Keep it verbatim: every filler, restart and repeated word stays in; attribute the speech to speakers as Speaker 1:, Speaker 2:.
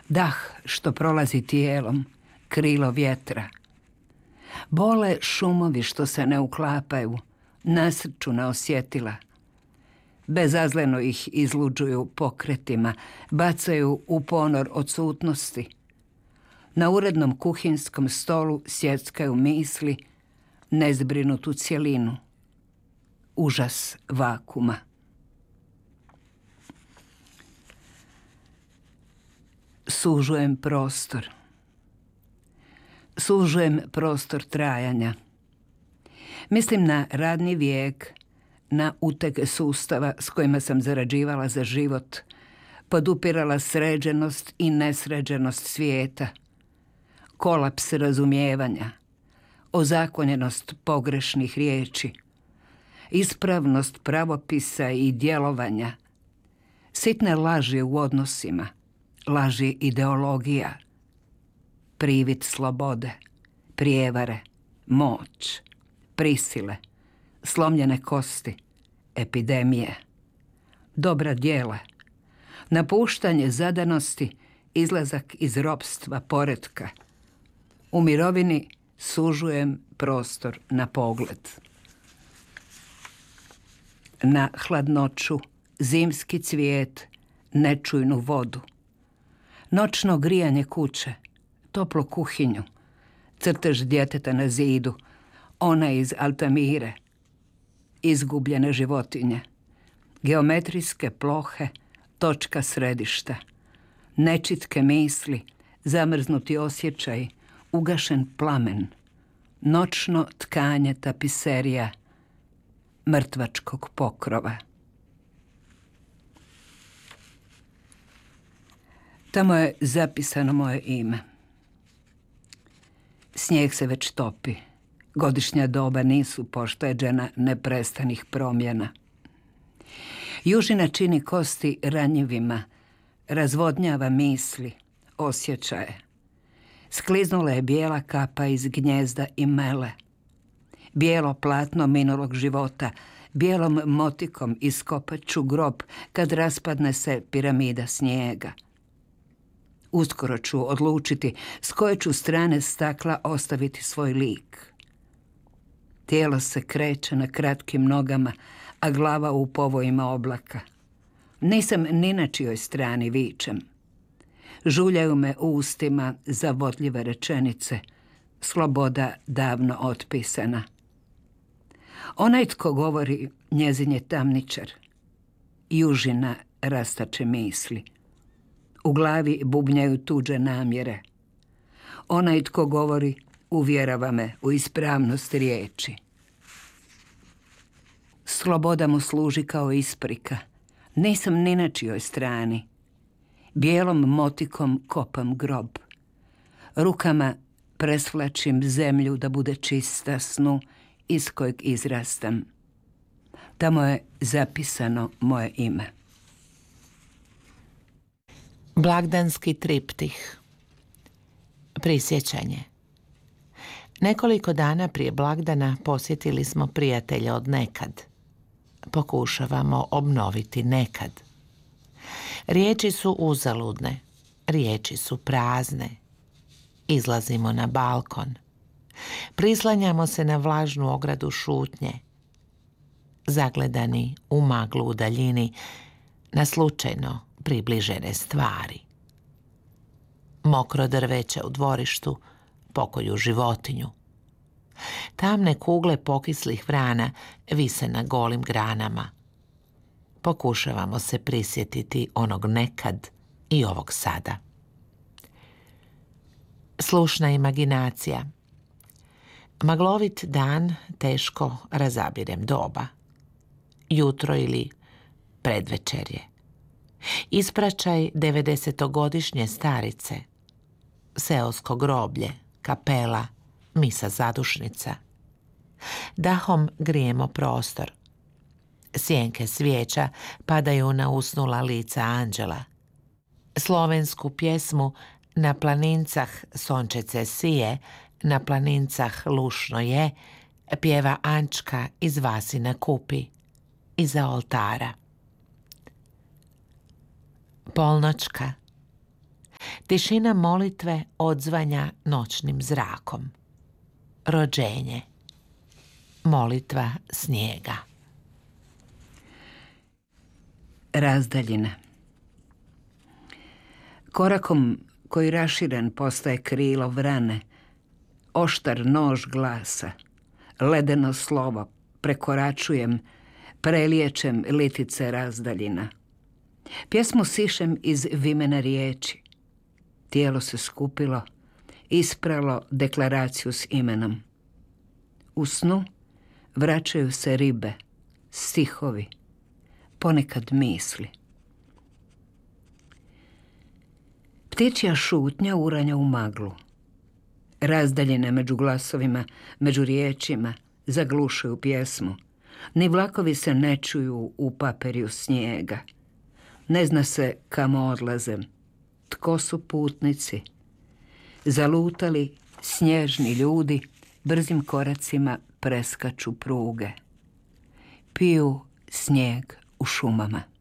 Speaker 1: dah što prolazi tijelom, krilo vjetra. Bole šumovi što se ne uklapaju, nasrču na osjetila. Bezazleno ih izluđuju pokretima, bacaju u ponor odsutnosti. Na urednom kuhinskom stolu sjeckaju misli, nezbrinutu cjelinu. Užas vakuma. Sužujem prostor. Sužujem prostor trajanja. Mislim na radni vijek, na utege sustava s kojima sam zarađivala za život, podupirala sređenost i nesređenost svijeta, kolaps razumijevanja, ozakonjenost pogrešnih riječi, ispravnost pravopisa i djelovanja, sitne laži u odnosima, laži ideologija, privid slobode, prijevare, moć, prisile, slomljene kosti, epidemije, dobra djela, napuštanje zadanosti, izlazak iz ropstva, poretka. U mirovini sužujem prostor na pogled. Na hladnoću, zimski cvijet, nečujnu vodu. Noćno grijanje kuće, toplu kuhinju, crtež djeteta na zidu, ona iz Altamire, izgubljene životinje, geometrijske plohe, točka središta, nečitke misli, zamrznuti osjećaj, ugašen plamen, noćno tkanje tapiserija, mrtvačkog pokrova. Tamo je zapisano moje ime. Snijeg se već topi. Godišnja doba nisu pošteđena neprestanih promjena. Južina čini kosti ranjivima, razvodnjava misli, osjećaje. Skliznula je bijela kapa iz gnjezda i mele. Bijelo platno minulog života, bijelom motikom iskopat ću grob kad raspadne se piramida snijega. Uskoro ću odlučiti s koje ću strane stakla ostaviti svoj lik. Tijelo se kreće na kratkim nogama, a glava u povojima oblaka. Nisam ni na čijoj strani, vičem. Žuljaju me ustima zavodljive rečenice, sloboda davno otpisana. Onaj tko govori, njezin je tamničar. Južina rastače misli. U glavi bubnjaju tuđe namjere. Onaj tko govori, uvjerava me u ispravnost riječi. Sloboda mu služi kao isprika. Nisam ni na čijoj strani. Bijelom motikom kopam grob. Rukama presvlačim zemlju da bude čista snu iz kojeg izrastam. Tamo je zapisano moje ime.
Speaker 2: Blagdanski triptih. Prisjećanje. Nekoliko dana prije blagdana posjetili smo prijatelja od nekad. Pokušavamo obnoviti nekad. Riječi su uzaludne, riječi su prazne. Izlazimo na balkon. Prislanjamo se na vlažnu ogradu šutnje. Zagledani u maglu u daljini na slučajno približene stvari. Mokro drveće u dvorištu, pokolju životinju. Tamne kugle pokislih vrana vise na golim granama. Pokušavamo se prisjetiti onog nekad i ovog sada. Slušna imaginacija. Maglovit dan teško razabirem doba. Jutro ili predvečerje. Ispraćaj devedesetogodišnje starice. Seosko groblje, kapela, misa zadušnica. Dahom grijemo prostor. Sjenke svijeća padaju na usnula lica anđela. Slovensku pjesmu Na planincah sončece sije, na planincah lušno je, pjeva Ančka iz Vasina kupi, iza oltara. Polnoćka. Tišina molitve odzvanja noćnim zrakom. Rođenje. Molitva snijega.
Speaker 1: Razdaljina. Korakom koji raširen postaje krilo vrane, oštar nož glasa, ledeno slovo prekoračujem, preliječem litice razdaljina. Pjesmu sišem iz vimena riječi. Tijelo se skupilo, ispralo deklaraciju s imenom. U snu vraćaju se ribe, stihovi, ponekad misli. Ptičja šutnja uranja u maglu. Razdaljine među glasovima, među riječima, zaglušuju pjesmu. Ni vlakovi se ne čuju u paperju snijega. Ne zna se kamo odlaze, tko su putnici. Zalutali snježni ljudi brzim koracima preskaču pruge. Piju snijeg u šumama.